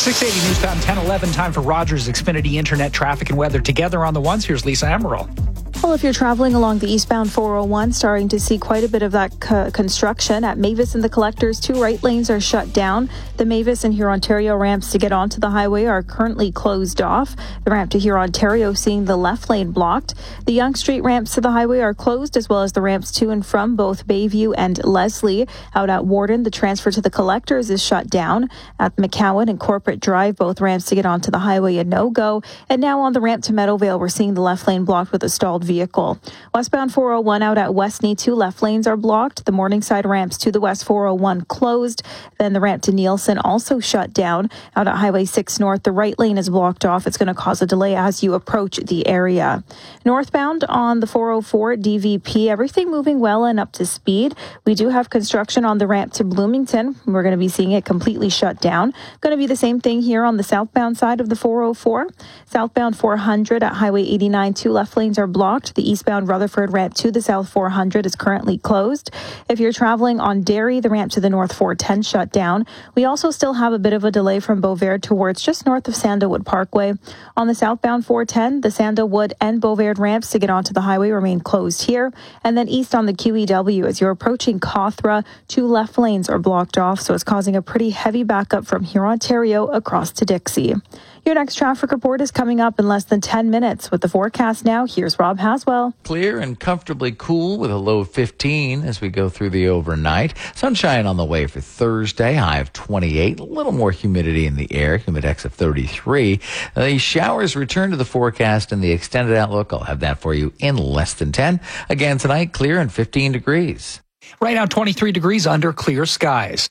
680 News Time, 10:11. Time for Rogers Xfinity Internet traffic and weather together on the ones. Here's Lisa Emerald. Well, if you're traveling along the eastbound 401, starting to see quite a bit of that construction at Mavis and the Collectors. 2 right lanes are shut down. The Mavis and Hurontario ramps to get onto the highway are currently closed off. The ramp to Hurontario seeing the left lane blocked. The Yonge Street ramps to the highway are closed, as well as the ramps to and from both Bayview and Leslie. Out at Warden, the transfer to the Collectors is shut down. At McCowan and Corporate Drive, both ramps to get onto the highway a no-go. And now on the ramp to Meadowvale, we're seeing the left lane blocked with a stalled vehicle. Westbound 401 out at Westney, 2 left lanes are blocked. The Morningside ramps to the West 401 closed. Then the ramp to Nielsen also shut down. Out at Highway 6 North, the right lane is blocked off. It's going to cause a delay as you approach the area. Northbound on the 404 DVP, everything moving well and up to speed. We do have construction on the ramp to Bloomington. We're going to be seeing it completely shut down. Going to be the same thing here on the southbound side of the 404. Southbound 400 at Highway 89, 2 left lanes are blocked. The eastbound Rutherford ramp to the South 400 is currently closed. If you're traveling on Derry, the ramp to the North 410 shut down. We also still have a bit of a delay from Beauvais towards just north of Sandalwood Parkway. On the southbound 410, the Sandalwood and Beauvais ramps to get onto the highway remain closed here. And then east on the QEW, as you're approaching Cawthra, 2 left lanes are blocked off, so it's causing a pretty heavy backup from Hurontario across to Dixie. Your next traffic report is coming up in less than 10 minutes. With the forecast now, here's Rob Haswell. Clear and comfortably cool with a low of 15 as we go through the overnight. Sunshine on the way for Thursday, high of 28. A little more humidity in the air, humidex of 33. The showers return to the forecast in the extended outlook. I'll have that for you in less than 10. Again tonight, clear and 15 degrees. Right now, 23 degrees under clear skies.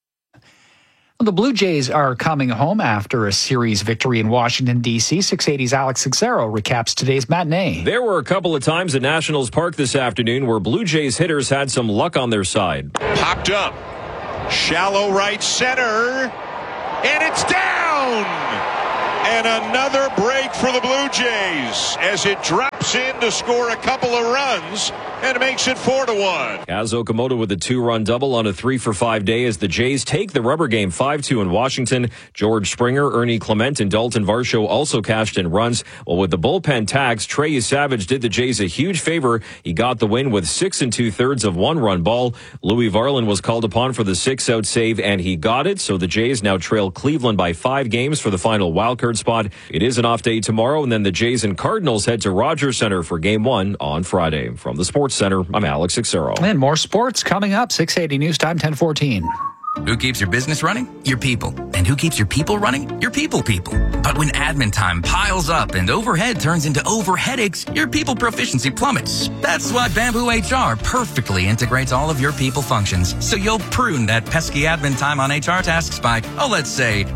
The Blue Jays are coming home after a series victory in Washington, D.C. 680's Alex Xero recaps today's matinee. There were a couple of times at Nationals Park this afternoon where Blue Jays hitters had some luck on their side. Popped up. Shallow right center. And it's down! And another break for the Blue Jays as it drops in to score a couple of runs and makes it 4-1. Kaz Okamoto with a 2-run double on a 3-for-5 day as the Jays take the rubber game 5-2 in Washington. George Springer, Ernie Clement, and Dalton Varsho also cashed in runs. Well, with the bullpen tags, Trey Savage did the Jays a huge favor. He got the win with 6 2/3 of 1-run ball. Louis Varland was called upon for the 6-out save, and he got it. So the Jays now trail Cleveland by 5 games for the final wildcard spot. It is an off day tomorrow, and then the Jays and Cardinals head to Rogers Center for Game 1 on Friday. From the Sports Center, I'm Alex Xero. And more sports coming up. 680 News Time, 10:14. Who keeps your business running? Your people. And who keeps your people running? Your people. But when admin time piles up and overhead turns into overheadaches, your people proficiency plummets. That's why Bamboo HR perfectly integrates all of your people functions. So you'll prune that pesky admin time on HR tasks by, let's say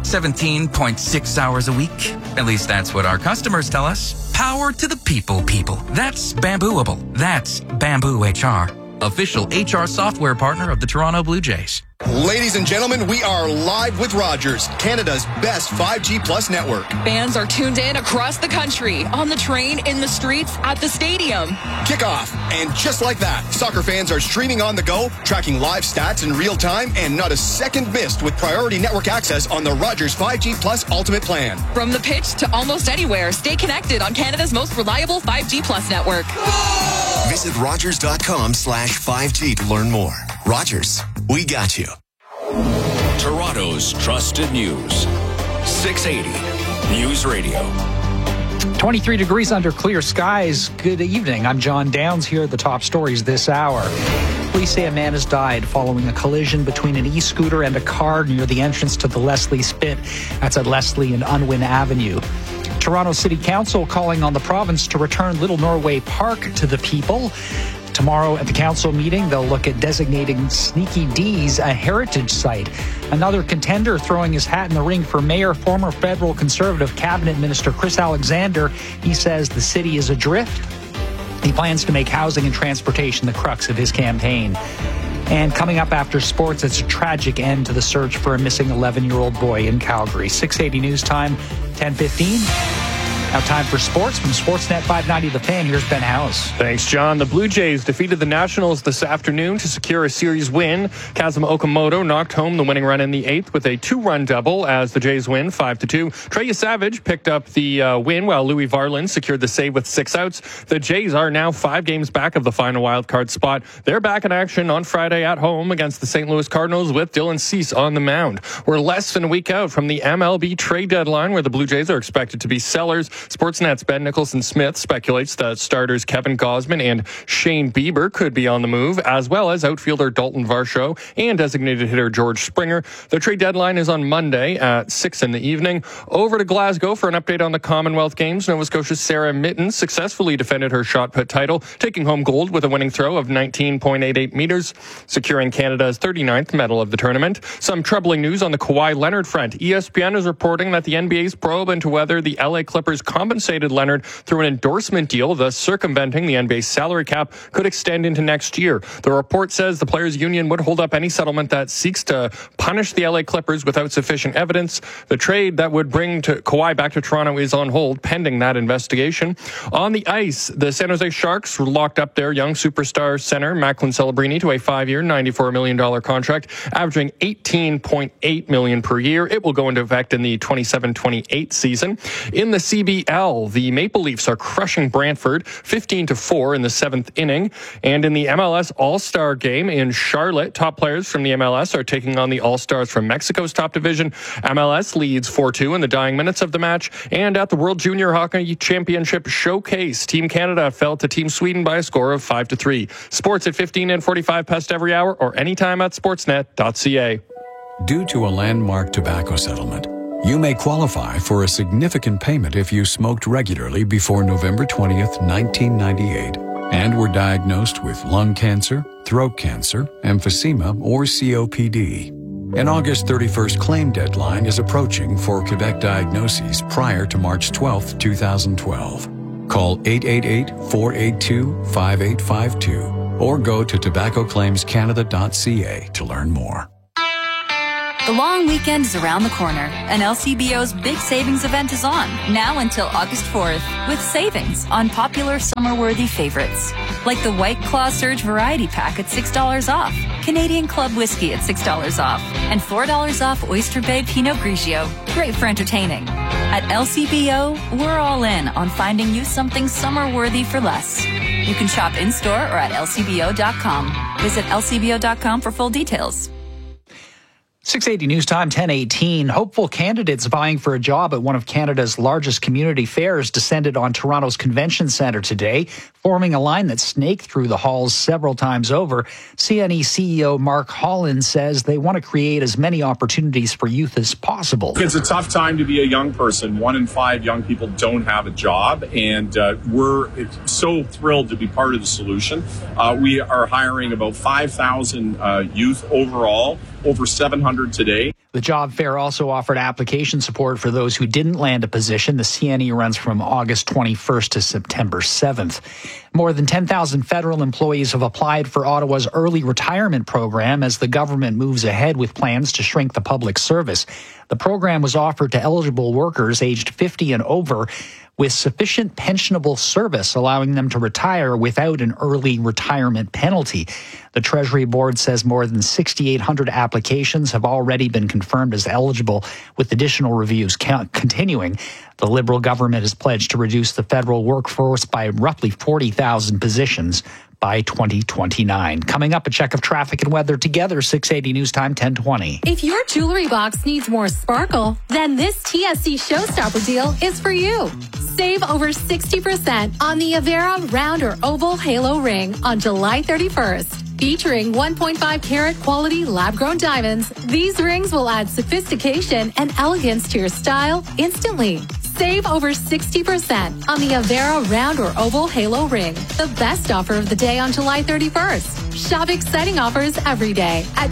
17.6 hours a week. At least that's what our customers tell us. Power to the people. That's Bambooable. That's Bamboo HR. Official HR software partner of the Toronto Blue Jays. Ladies and gentlemen, we are live with Rogers, Canada's best 5G Plus network. Fans are tuned in across the country, on the train, in the streets, at the stadium. Kickoff. And just like that, soccer fans are streaming on the go, tracking live stats in real time, and not a second missed with priority network access on the Rogers 5G Plus Ultimate Plan. From the pitch to almost anywhere, stay connected on Canada's most reliable 5G Plus network. Visit Rogers.com/5G to learn more. Rogers, we got you. Toronto's trusted news. 680 News Radio. 23 degrees under clear skies. Good evening. I'm John Downs. Here are the top stories this hour. Police say a man has died following a collision between an e-scooter and a car near the entrance to the Leslie Spit. That's at Leslie and Unwin Avenue. Toronto City Council calling on the province to return Little Norway Park to the people. Tomorrow at the council meeting, they'll look at designating Sneaky D's a heritage site. Another contender throwing his hat in the ring for mayor, former federal Conservative cabinet minister Chris Alexander. He says the city is adrift. He plans to make housing and transportation the crux of his campaign. And coming up after sports, it's a tragic end to the search for a missing 11-year-old boy in Calgary. 680 News Time, 10:15. Now time for sports from Sportsnet 590 The Fan. Here's Ben House. Thanks, John. The Blue Jays defeated the Nationals this afternoon to secure a series win. Kazuma Okamoto knocked home the winning run in the 8th with a 2-run double as the Jays win 5-2. Trey Savage picked up the win while Louis Varland secured the save with 6 outs. The Jays are now 5 games back of the final wildcard spot. They're back in action on Friday at home against the St. Louis Cardinals with Dylan Cease on the mound. We're less than a week out from the MLB trade deadline where the Blue Jays are expected to be sellers. Sportsnet's Ben Nicholson-Smith speculates that starters Kevin Gausman and Shane Bieber could be on the move, as well as outfielder Dalton Varsho and designated hitter George Springer. The trade deadline is on Monday at 6 in the evening. Over to Glasgow for an update on the Commonwealth Games. Nova Scotia's Sarah Mittens successfully defended her shot put title, taking home gold with a winning throw of 19.88 meters, securing Canada's 39th medal of the tournament. Some troubling news on the Kawhi Leonard front. ESPN is reporting that the NBA's probe into whether the LA Clippers compensated Leonard through an endorsement deal, thus circumventing the NBA's salary cap, could extend into next year. The report says the players' union would hold up any settlement that seeks to punish the LA Clippers without sufficient evidence. The trade that would bring Kawhi back to Toronto is on hold pending that investigation. On the ice, the San Jose Sharks locked up their young superstar center Macklin Celebrini to a 5-year, $94 million contract, averaging $18.8 million per year. It will go into effect in the 27-28 season. In the CBL, the Maple Leafs are crushing Brantford 15-4 in the 7th inning. And in the MLS All-Star game in Charlotte, top players from the MLS are taking on the All-Stars from Mexico's top division. MLS leads 4-2 in the dying minutes of the match. And at the World Junior Hockey Championship Showcase, Team Canada fell to Team Sweden by a score of 5-3. Sports at 15 and 45 past every hour or anytime at sportsnet.ca. Due to a landmark tobacco settlement, you may qualify for a significant payment if you smoked regularly before November 20th, 1998, and were diagnosed with lung cancer, throat cancer, emphysema, or COPD. An August 31st claim deadline is approaching for Quebec diagnoses prior to March 12th, 2012. Call 888-482-5852 or go to tobaccoclaimscanada.ca to learn more. The long weekend is around the corner, and LCBO's big savings event is on, now until August 4th, with savings on popular summer-worthy favorites, like the White Claw Surge Variety Pack at $6 off, Canadian Club Whiskey at $6 off, and $4 off Oyster Bay Pinot Grigio, great for entertaining. At LCBO, we're all in on finding you something summer-worthy for less. You can shop in-store or at lcbo.com. Visit lcbo.com for full details. 680 News Time, 10:18. Hopeful candidates vying for a job at one of Canada's largest community fairs descended on Toronto's Convention Centre today, forming a line that snaked through the halls several times over. CNE CEO Mark Holland says they want to create as many opportunities for youth as possible. It's a tough time to be a young person. 1 in 5 young people don't have a job, and we're so thrilled to be part of the solution. We are hiring about 5,000 youth overall, over 700 today. The job fair also offered application support for those who didn't land a position. The CNE runs from August 21st to September 7th. More than 10,000 federal employees have applied for Ottawa's early retirement program as the government moves ahead with plans to shrink the public service. The program was offered to eligible workers aged 50 and over with sufficient pensionable service, allowing them to retire without an early retirement penalty. The Treasury Board says more than 6,800 applications have already been confirmed as eligible, with additional reviews continuing. The Liberal government has pledged to reduce the federal workforce by roughly 40,000 positions by 2029. Coming up, a check of traffic and weather together, 680 News Time, 10:20. If your jewelry box needs more sparkle, then this TSC Showstopper deal is for you. Save over 60% on the Avera round or oval halo ring on July 31st. Featuring 1.5 carat quality lab-grown diamonds, these rings will add sophistication and elegance to your style instantly. Save over 60% on the Avera round or oval halo ring, the best offer of the day on July 31st. Shop exciting offers every day at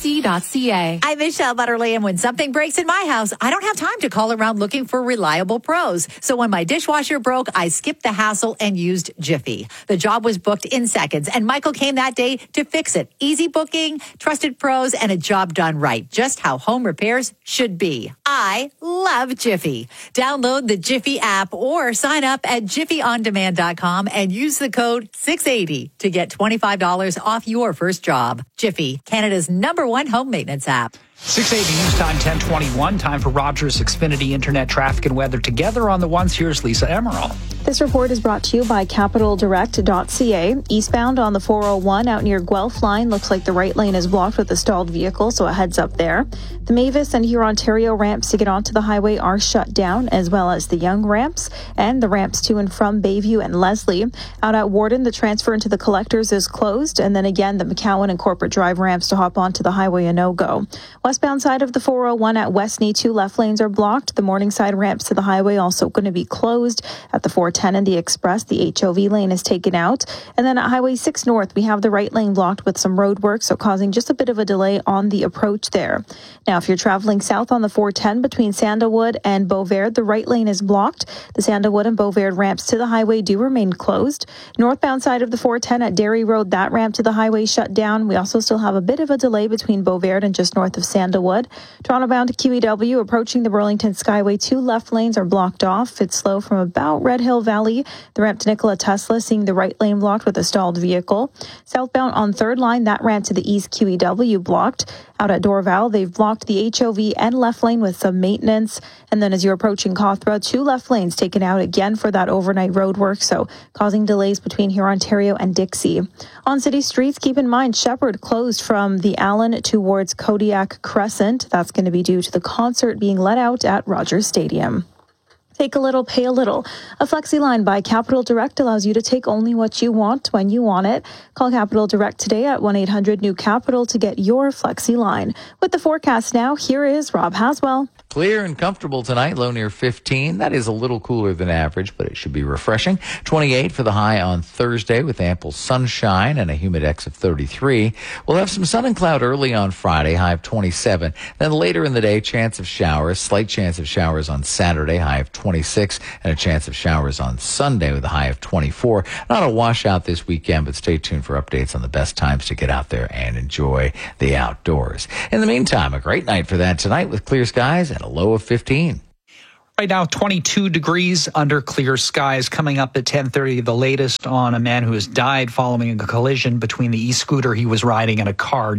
tsc.ca. I'm Michelle Butterly, and when something breaks in my house, I don't have time to call around looking for reliable pros. So when my dishwasher broke, I skipped the hassle and used Jiffy. The job was booked in seconds, and Michael came that day to fix it. Easy booking, trusted pros, and a job done right. Just how home repairs should be. I love Jiffy. Download the Jiffy app or sign up at jiffyondemand.com and use the code 680 to get $25 off your first job. Jiffy, Canada's #1 home maintenance app. 680 News Time, 1021. Time for Rogers Xfinity Internet traffic and weather together on the ones. Here's Lisa Emerald. This report is brought to you by CapitalDirect.ca. Eastbound on the 401 out near Guelph line. Looks like the right lane is blocked with a stalled vehicle, so a heads up there. The Mavis and Hurontario ramps to get onto the highway are shut down, as well as the Young ramps and the ramps to and from Bayview and Leslie. Out at Warden, the transfer into the collectors is closed, and then again, the McCowan and Corporate Drive ramps to hop onto the highway a no-go. Westbound side of the 401 at Westney, 2 left lanes are blocked. The Morningside ramps to the highway also going to be closed. At the 410 and the Express, the HOV lane is taken out. And then at Highway 6 North, we have the right lane blocked with some road work, so causing just a bit of a delay on the approach there. Now, if you're traveling south on the 410 between Sandalwood and Beauverde, the right lane is blocked. The Sandalwood and Beauverde ramps to the highway do remain closed. Northbound side of the 410 at Derry Road, that ramp to the highway shut down. We also still have a bit of a delay between Beauverde and just north of Sandalwood. Toronto bound to QEW, approaching the Burlington Skyway, 2 left lanes are blocked off. It's slow from about Red Hill Valley. The ramp to Nikola Tesla, seeing the right lane blocked with a stalled vehicle. Southbound on 3rd line, that ramp to the east QEW blocked. Out at Dorval, they've blocked the HOV and left lane with some maintenance. And then as you're approaching Cawthra, 2 left lanes taken out again for that overnight road work, so causing delays between Hurontario and Dixie. On city streets, keep in mind, Shepherd closed from the Allen towards Kodiak Crescent. That's going to be due to the concert being let out at Rogers Stadium. Take a little, pay a little. A Flexi line by Capital Direct allows you to take only what you want when you want it. Call Capital Direct today at 1-800-NEW-CAPITAL to get your Flexi line. With the forecast now, here is Rob Haswell. Clear and comfortable tonight, low near 15. That is a little cooler than average, but it should be refreshing. 28 for the high on Thursday with ample sunshine and a humidex of 33. We'll have some sun and cloud early on Friday, high of 27. Then later in the day, chance of showers, slight chance of showers on Saturday, high of 26, and a chance of showers on Sunday with a high of 24. Not a washout this weekend, but stay tuned for updates on the best times to get out there and enjoy the outdoors. In the meantime, a great night for that tonight with clear skies and a low of 15. Right now, 22 degrees under clear skies. Coming up at 10:30, the latest on a man who has died following a collision between the e-scooter he was riding and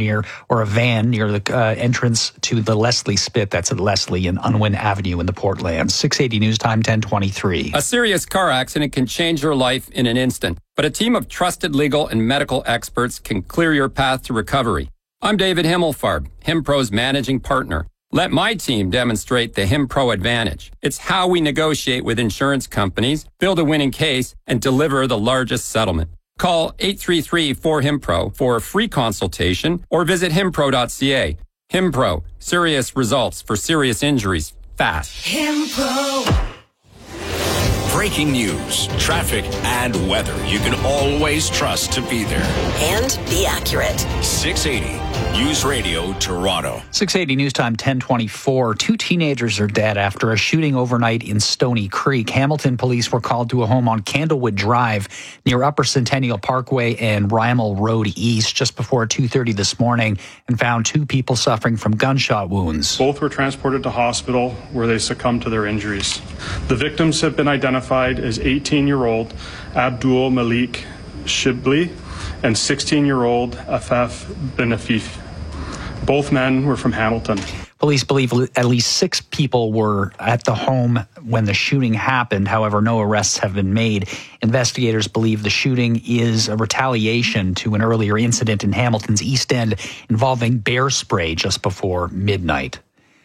a van near the entrance to the Leslie Spit. That's at Leslie and Unwin Avenue in the Portlands. 680 News Time, 1023. A serious car accident can change your life in an instant, but a team of trusted legal and medical experts can clear your path to recovery. I'm David Himmelfarb, HimPro's managing partner. Let my team demonstrate the HimPro advantage. It's how we negotiate with insurance companies, build a winning case, and deliver the largest settlement. Call 833-4HIMPRO for a free consultation or visit himpro.ca. HimPro, serious results for serious injuries, fast. HimPro. Breaking news, traffic, and weather you can always trust to be there. And be accurate. 680 News Radio Toronto. 680 News Time, 1024. 2 teenagers are dead after a shooting overnight in Stony Creek. Hamilton police were called to a home on Candlewood Drive near Upper Centennial Parkway and Rymel Road East just before 2:30 this morning and found 2 people suffering from gunshot wounds. Both were transported to hospital where they succumbed to their injuries. The victims have been identified as 18-year-old Abdul Malik Shibli and 16-year-old Afaf Benafif. Both men were from Hamilton. Police believe at least 6 people were at the home when the shooting happened. However, no arrests have been made. Investigators believe the shooting is a retaliation to an earlier incident in Hamilton's East End involving bear spray just before midnight.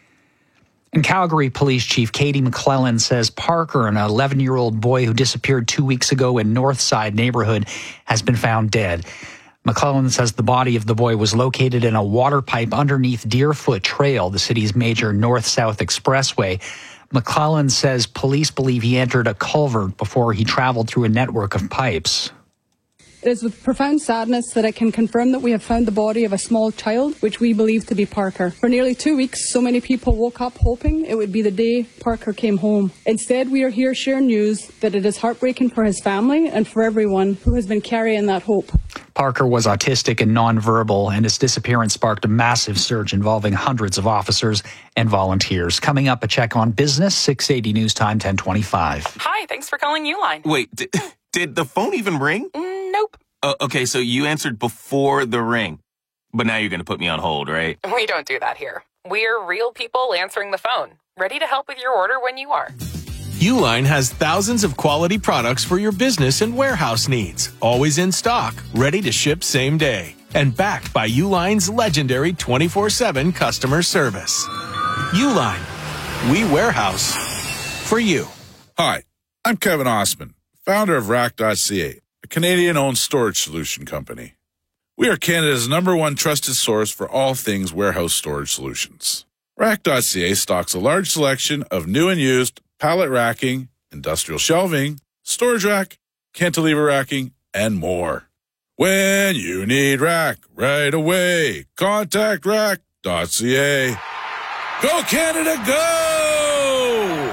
And Calgary Police Chief Katie McClellan says Parker, an 11-year-old boy who disappeared 2 weeks ago in Northside neighborhood, has been found dead. McClellan says the body of the boy was located in a water pipe underneath Deerfoot Trail, the city's major north-south expressway. McClellan says police believe he entered a culvert before he traveled through a network of pipes. It is with profound sadness that I can confirm that we have found the body of a small child, which we believe to be Parker. For nearly 2 weeks, so many people woke up hoping it would be the day Parker came home. Instead, we are here sharing news that it is heartbreaking for his family and for everyone who has been carrying that hope. Parker was autistic and nonverbal, and his disappearance sparked a massive surge involving hundreds of officers and volunteers. Coming up, a check on business, 680 News Time, 1025. Hi, thanks for calling Uline. Wait, did the phone even ring? Nope. Okay, so you answered before the ring. But now you're going to put me on hold, right? We don't do that here. We're real people answering the phone, ready to help with your order when you are. Uline has thousands of quality products for your business and warehouse needs. Always in stock, ready to ship same day. And backed by Uline's legendary 24/7 customer service. Uline. We warehouse for you. Hi, I'm Kevin Osman, founder of Rack.ca, a Canadian-owned storage solution company. We are Canada's #1 trusted source for all things warehouse storage solutions. Rack.ca stocks a large selection of new and used pallet racking, industrial shelving, storage rack, cantilever racking, and more. When you need rack right away, contact Rack.ca. Go Canada, go!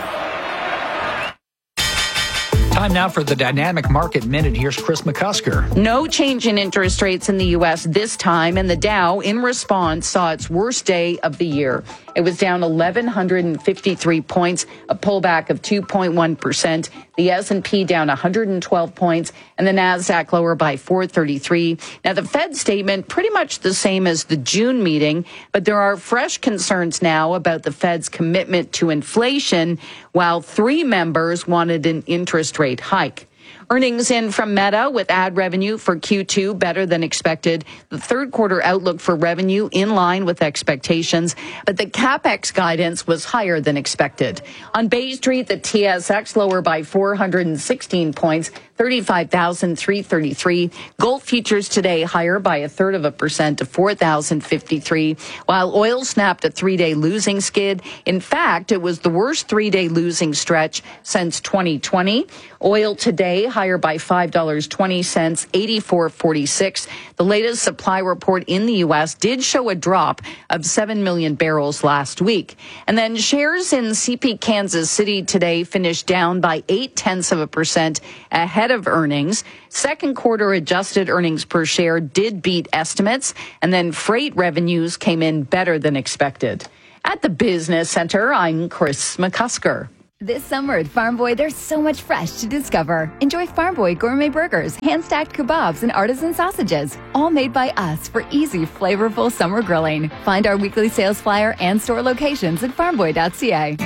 Time now for the Dynamic Market Minute. Here's Chris McCusker. No change in interest rates in the U.S. this time, and the Dow, in response, saw its worst day of the year. It was down 1,153 points, a pullback of 2.1%. The S&P down 112 points, and the Nasdaq lower by 433. Now, the Fed statement pretty much the same as the June meeting, but there are fresh concerns now about the Fed's commitment to inflation, while 3 members wanted an interest rate hike. Earnings in from Meta with ad revenue for Q2 better than expected. The third quarter outlook for revenue in line with expectations, but the CapEx guidance was higher than expected. On Bay Street, the TSX lower by 416 points, 35,333. Gold futures today higher by 0.33% to 4,053, while oil snapped a 3-day losing skid. In fact, it was the worst 3-day losing stretch since 2020. Oil today higher by $5.20, 84.46. The latest supply report in the U.S. did show a drop of 7 million barrels last week. And then shares in CP Kansas City today finished down by 0.8% ahead of earnings. Second quarter adjusted earnings per share did beat estimates, and then freight revenues came in better than expected. At the Business Center, I'm Chris McCusker. This summer at Farm Boy, there's so much fresh to discover. Enjoy Farm Boy gourmet burgers, hand-stacked kebabs, and artisan sausages, all made by us for easy, flavorful summer grilling. Find our weekly sales flyer and store locations at farmboy.ca.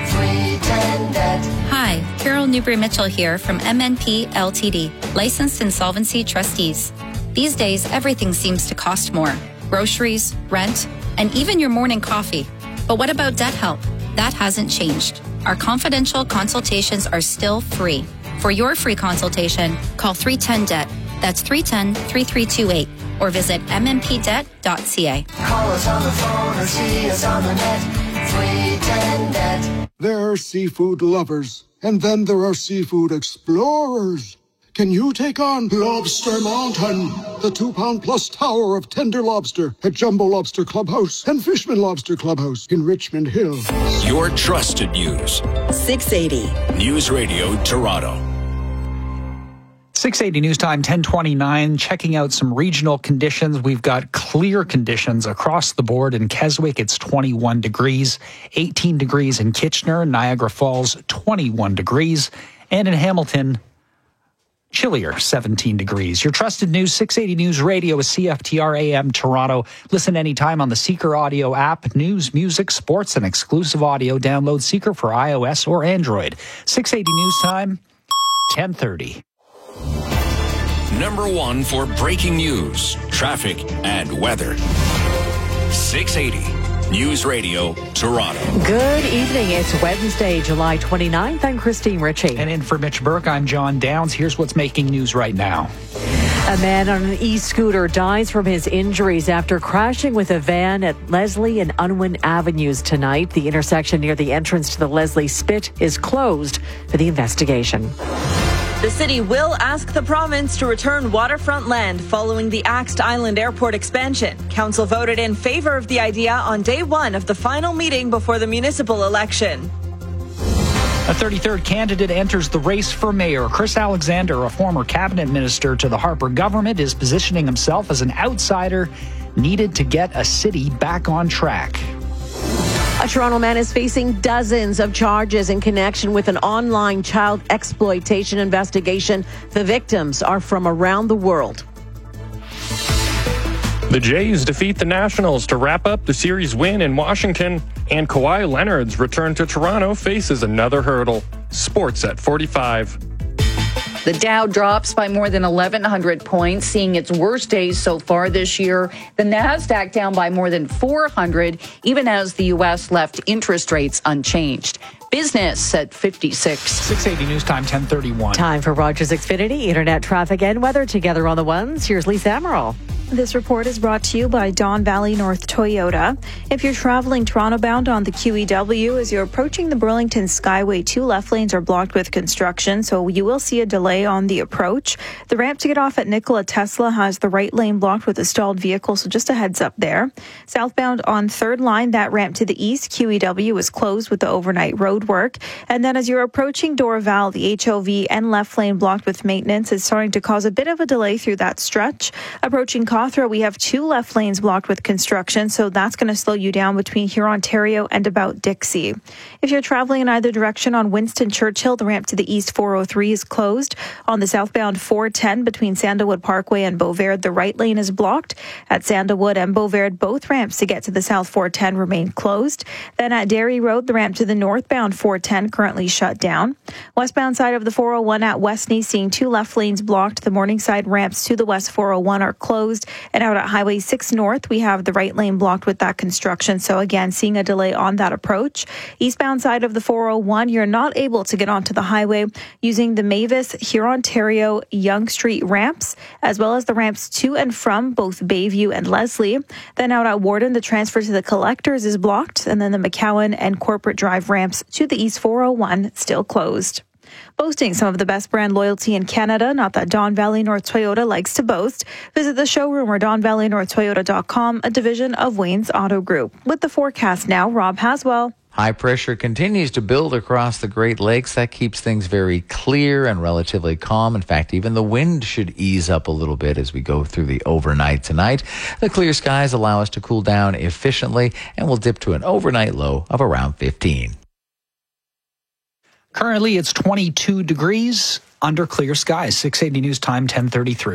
Hi, Carol Newbury-Mitchell here from MNP Ltd, licensed insolvency trustees. These days, everything seems to cost more. Groceries, rent, and even your morning coffee. But what about debt help? That hasn't changed. Our confidential consultations are still free. For your free consultation, call 310-DEBT. That's 310-3328. Or visit mmpdebt.ca. Call us on the phone or see us on the net. 310-DEBT. There are seafood lovers, and then there are seafood explorers. Can you take on Lobster Mountain, the 2-pound-plus tower of tender lobster at Jumbo Lobster Clubhouse and Fishman Lobster Clubhouse in Richmond Hill? Your trusted news. 680. News Radio Toronto. 680 News Time, 1029. Checking out some regional conditions. We've got clear conditions across the board. In Keswick, it's 21 degrees, 18 degrees in Kitchener, Niagara Falls, 21 degrees, and in Hamilton, chillier, 17 degrees. Your trusted news, 680 News Radio is CFTR AM Toronto. Listen anytime on the Seeker Audio app. News, music, sports, and exclusive audio. Download Seeker for iOS or Android. 680 News Time, 1030. #1 for breaking news, traffic, and weather. 680 News Radio Toronto. Good evening. It's Wednesday, July 29th. I'm Christine Ritchie. And in for Mitch Burke, I'm John Downs. Here's what's making news right now. A man on an e-scooter dies from his injuries after crashing with a van at Leslie and Unwin Avenues tonight. The intersection near the entrance to the Leslie Spit is closed for the investigation. The city will ask the province to return waterfront land following the Axt Island Airport expansion. Council voted in favor of the idea on day one of the final meeting before the municipal election. A 33rd candidate enters the race for mayor. Chris Alexander, a former cabinet minister to the Harper government, is positioning himself as an outsider needed to get a city back on track. A Toronto man is facing dozens of charges in connection with an online child exploitation investigation. The victims are from around the world. The Jays defeat the Nationals to wrap up the series win in Washington, and Kawhi Leonard's return to Toronto faces another hurdle. Sports at 45. The Dow drops by more than 1,100 points, seeing its worst days so far this year. The Nasdaq down by more than 400, even as the U.S. left interest rates unchanged. Business at 56. 680 News Time, 10:31. Time for Rogers Xfinity, internet traffic and weather together on the ones. Here's Lisa Emerald. This report is brought to you by Don Valley North Toyota. If you're traveling Toronto bound on the QEW, as you're approaching the Burlington Skyway, 2 left lanes are blocked with construction, so you will see a delay on the approach. The ramp to get off at Nikola Tesla has the right lane blocked with a stalled vehicle, so just a heads up there. Southbound on 3rd line, that ramp to the east, QEW, is closed with the overnight road work. And then as you're approaching Dorval, the HOV and left lane blocked with maintenance is starting to cause a bit of a delay through that stretch. Approaching Cawthra, we have 2 left lanes blocked with construction, so that's going to slow you down between Hurontario and about Dixie. If you're traveling in either direction on Winston Churchill, the ramp to the east 403 is closed. On the southbound 410 between Sandalwood Parkway and Beauverde, the right lane is blocked. At Sandalwood and Beauverde, both ramps to get to the south 410 remain closed. Then at Derry Road, the ramp to the northbound 410 currently shut down. Westbound side of the 401 at Westney, seeing 2 left lanes blocked. The Morningside ramps to the west 401 are closed. And out at Highway 6 North, we have the right lane blocked with that construction. So again, seeing a delay on that approach. Eastbound side of the 401, you're not able to get onto the highway using the Mavis, Hurontario, Yonge Street ramps, as well as the ramps to and from both Bayview and Leslie. Then out at Warden, the transfer to the Collectors is blocked. And then the McCowan and Corporate Drive ramps to the East 401 still closed. Boasting some of the best brand loyalty in Canada, not that Don Valley North Toyota likes to boast. Visit the showroom or DonValleyNorthToyota.com, a division of Wayne's Auto Group. With the forecast now, Rob Haswell. High pressure continues to build across the Great Lakes. That keeps things very clear and relatively calm. In fact, even the wind should ease up a little bit as we go through the overnight tonight. The clear skies allow us to cool down efficiently, and we'll dip to an overnight low of around 15. Currently, it's 22 degrees under clear skies. 680 News Time, 10:33.